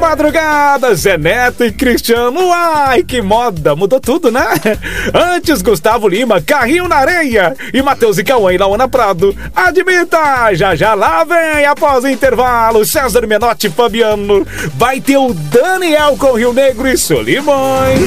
madrugada, Zé Neto e Cristiano. Ai, que moda, mudou tudo, né? Antes, Gustavo Lima, Carrinho na Areia. E Matheus e Cauã e Laona Prado. Admita, já lá vem, após o intervalo, César Menotti e Fabiano. Vai ter o Daniel com Rio Negro e Solimões.